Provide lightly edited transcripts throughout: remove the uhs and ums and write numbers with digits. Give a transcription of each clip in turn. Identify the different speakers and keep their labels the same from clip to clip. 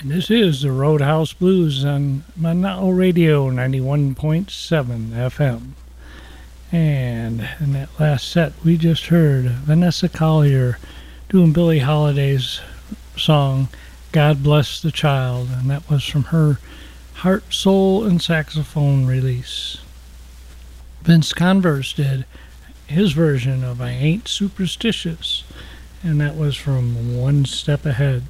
Speaker 1: And this is the Roadhouse Blues on Manao Radio 91.7 FM. And in that last set, we just heard Vanessa Collier doing Billie Holiday's song, God Bless the Child. And that was from her Heart, Soul, and Saxophone release. Vince Converse did his version of I Ain't Superstitious. And that was from One Step Ahead.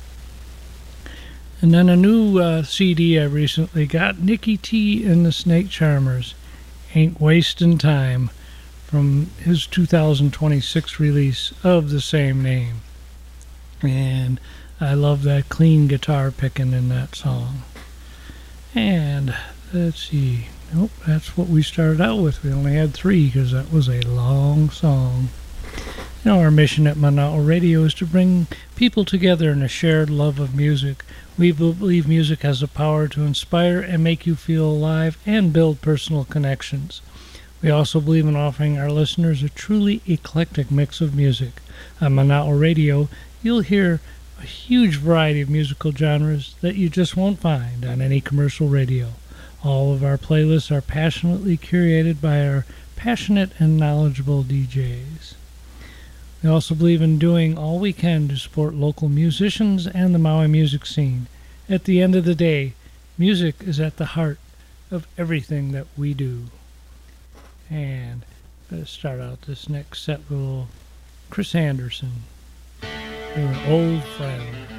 Speaker 1: And then a new CD I recently got, Nicky T and the Snake Charmers, Ain't Wastin' Time, from his 2026 release of the same name. And I love that clean guitar picking in that song. And let's see, nope, that's what we started out with. We only had 3 because that was a long song. You know, our mission at Manao Radio is to bring people together in a shared love of music. We believe music has the power to inspire and make you feel alive and build personal connections. We also believe in offering our listeners a truly eclectic mix of music. On Manao Radio, you'll hear a huge variety of musical genres that you just won't find on any commercial radio. All of our playlists are passionately curated by our passionate and knowledgeable DJs. We also believe in doing all we can to support local musicians and the Maui music scene. At the end of the day, music is at the heart of everything that we do. And let's start out this next set with Chris Anderson, your old friend.